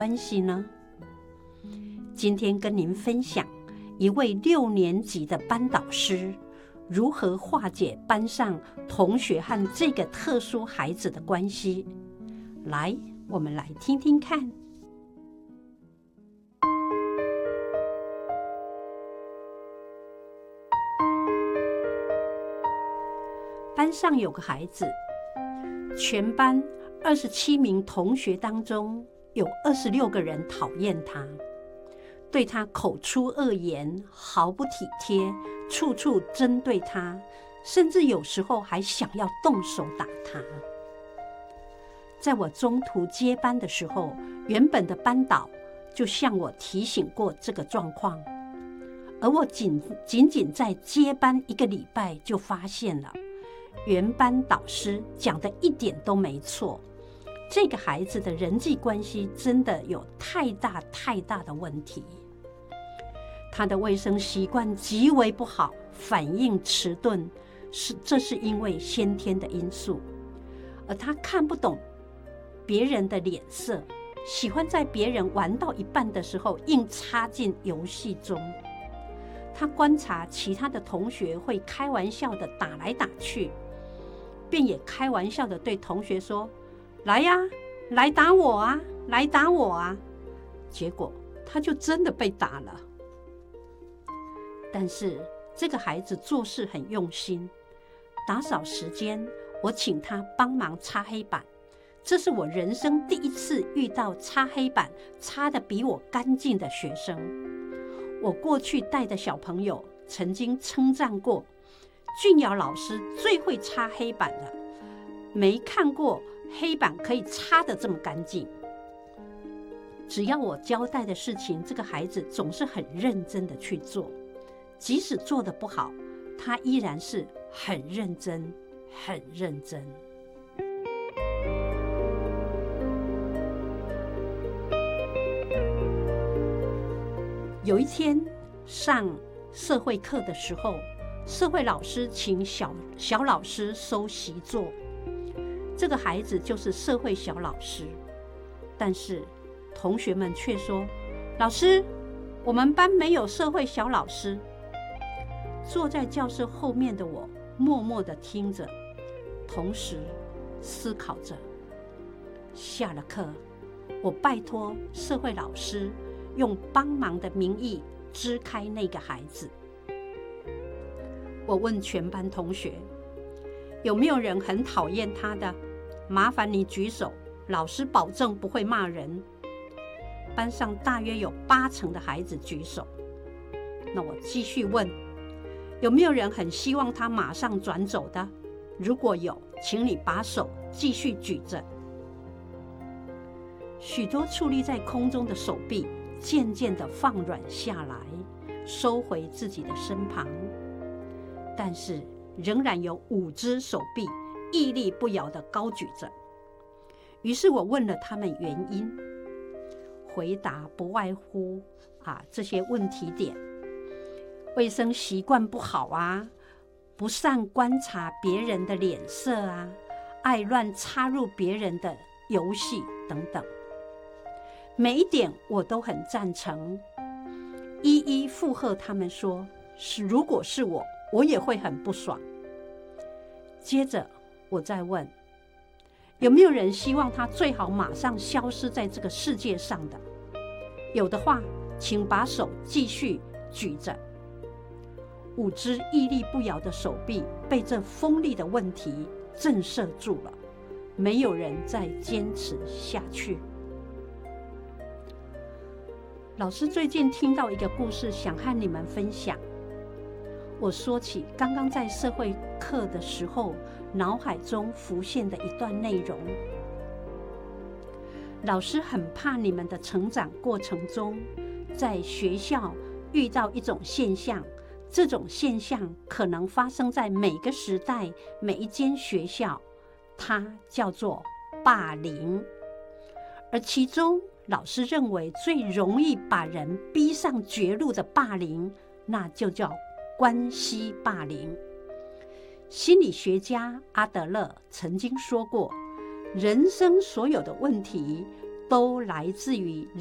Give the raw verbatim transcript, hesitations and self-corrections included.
关系呢？今天跟您分享一位六年级的班导师如何化解班上同学和这个特殊孩子的关系。来，我们来听听看。班上有个孩子，全班二十七名同学当中有二十六个人讨厌他，对他口出恶言，毫不体贴，处处针对他，甚至有时候还想要动手打他。在我中途接班的时候，原本的班导就向我提醒过这个状况，而我仅仅仅在接班一个礼拜就发现了，原班导师讲的一点都没错，这个孩子的人际关系真的有太大太大的问题。他的卫生习惯极为不好，反应迟钝，是这是因为先天的因素。而他看不懂别人的脸色，喜欢在别人玩到一半的时候硬插进游戏中。他观察其他的同学会开玩笑的打来打去，便也开玩笑的对同学说：“来呀，来打我啊，来打我啊！”结果他就真的被打了。但是这个孩子做事很用心，打扫时间，我请他帮忙擦黑板。这是我人生第一次遇到擦黑板擦得比我干净的学生。我过去带的小朋友曾经称赞过，俊尧老师最会擦黑板了，没看过黑板可以擦得这么干净。只要我交代的事情，这个孩子总是很认真的去做，即使做得不好，他依然是很认真，很认真。有一天上社会课的时候，社会老师请小小老师收习作，这个孩子就是社会小老师。但是同学们却说：“老师，我们班没有社会小老师。”坐在教室后面的我默默地听着，同时思考着。下了课，我拜托社会老师用帮忙的名义支开那个孩子。我问全班同学，有没有人很讨厌他的？麻烦你举手，老师保证不会骂人。班上大约有八成的孩子举手。那我继续问，有没有人很希望他马上转走的？如果有，请你把手继续举着。许多矗立在空中的手臂渐渐地放软下来，收回自己的身旁，但是仍然有五只手臂屹立不摇地高举着。于是我问了他们原因，回答不外乎啊这些问题点：卫生习惯不好啊，不善观察别人的脸色啊，爱乱插入别人的游戏等等。每一点我都很赞成，一一附和他们说，是如果是我，我也会很不爽。接着我再问，有没有人希望他最好马上消失在这个世界上的？有的话，请把手继续举着。五只屹立不摇的手臂被这锋利的问题震慑住了，没有人再坚持下去。老师最近听到一个故事，想和你们分享。我说起刚刚在社会课的时候，脑海中浮现的一段内容。老师很怕你们的成长过程中，在学校遇到一种现象，这种现象可能发生在每个时代、每一间学校，它叫做霸凌。而其中老师认为最容易把人逼上绝路的霸凌，那就叫关系霸凌。心理学家阿德勒曾经说过，人生所有的问题都来自于